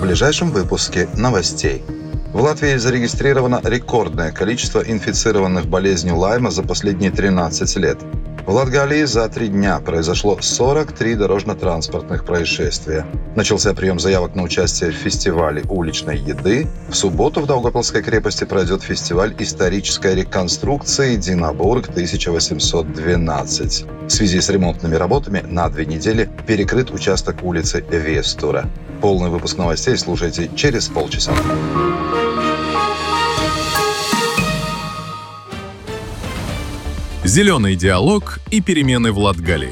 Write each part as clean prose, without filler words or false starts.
ближайшем выпуске новостей. В Латвии зарегистрировано рекордное количество инфицированных болезнью Лайма за последние 13 лет. В Латгалии за 3 дня произошло 43 дорожно-транспортных происшествия. Начался прием заявок на участие в фестивале уличной еды. В субботу в Даугавпилской крепости пройдет фестиваль исторической реконструкции «Динабург 1812». В связи с ремонтными работами на 2 недели перекрыт участок улицы Вестура. Полный выпуск новостей слушайте через полчаса. Зеленый диалог и перемены в Латгалии.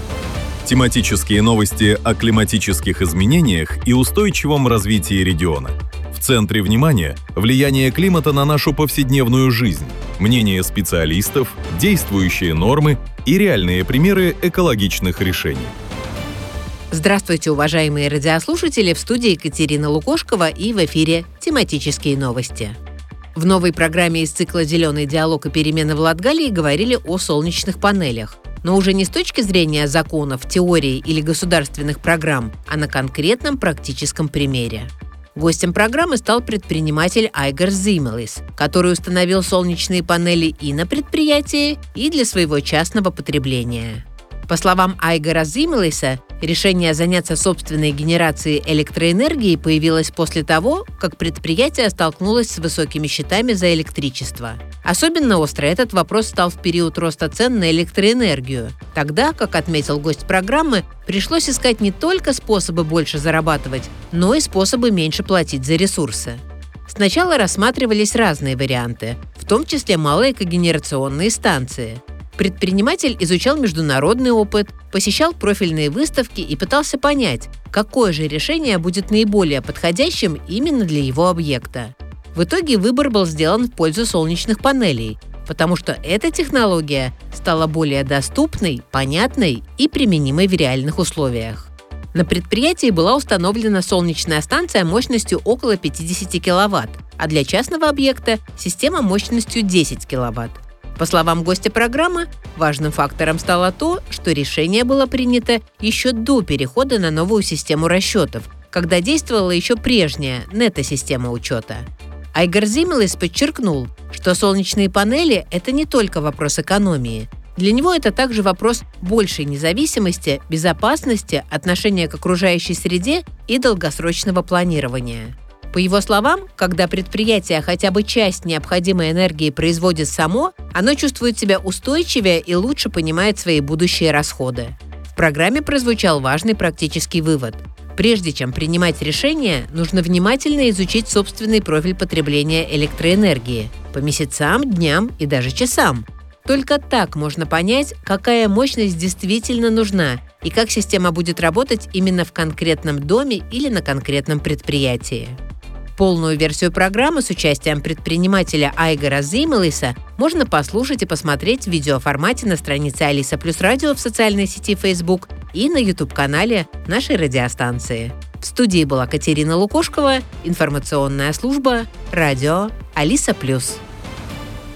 Тематические новости о климатических изменениях и устойчивом развитии региона. В центре внимания – влияние климата на нашу повседневную жизнь, мнения специалистов, действующие нормы и реальные примеры экологичных решений. Здравствуйте, уважаемые радиослушатели! В студии Екатерина Лукошкова и в эфире «Тематические новости». В новой программе из цикла «Зеленый диалог и перемены в Латгалии» говорили о солнечных панелях. Но уже не с точки зрения законов, теории или государственных программ, а на конкретном практическом примере. Гостем программы стал предприниматель Айгар Зимелис, который установил солнечные панели и на предприятии, и для своего частного потребления. По словам Айгара Зимелиса, решение заняться собственной генерацией электроэнергии появилось после того, как предприятие столкнулось с высокими счетами за электричество. Особенно остро этот вопрос стал в период роста цен на электроэнергию. Тогда, как отметил гость программы, пришлось искать не только способы больше зарабатывать, но и способы меньше платить за ресурсы. Сначала рассматривались разные варианты, в том числе малые когенерационные станции. Предприниматель изучал международный опыт, посещал профильные выставки и пытался понять, какое же решение будет наиболее подходящим именно для его объекта. В итоге выбор был сделан в пользу солнечных панелей, потому что эта технология стала более доступной, понятной и применимой в реальных условиях. На предприятии была установлена солнечная станция мощностью около 50 кВт, а для частного объекта – система мощностью 10 кВт. По словам гостя программы, важным фактором стало то, что решение было принято еще до перехода на новую систему расчетов, когда действовала еще прежняя нето-система учета. Айгар Зимелис подчеркнул, что солнечные панели – это не только вопрос экономии. Для него это также вопрос большей независимости, безопасности, отношения к окружающей среде и долгосрочного планирования. По его словам, когда предприятие хотя бы часть необходимой энергии производит само, оно чувствует себя устойчивее и лучше понимает свои будущие расходы. В программе прозвучал важный практический вывод. Прежде чем принимать решение, нужно внимательно изучить собственный профиль потребления электроэнергии по месяцам, дням и даже часам. Только так можно понять, какая мощность действительно нужна и как система будет работать именно в конкретном доме или на конкретном предприятии. Полную версию программы с участием предпринимателя Айгара Зимелиса можно послушать и посмотреть в видеоформате на странице Алиса Плюс Радио в социальной сети Facebook и на YouTube-канале нашей радиостанции. В студии была Екатерина Лукошкова, информационная служба «Радио Алиса Плюс».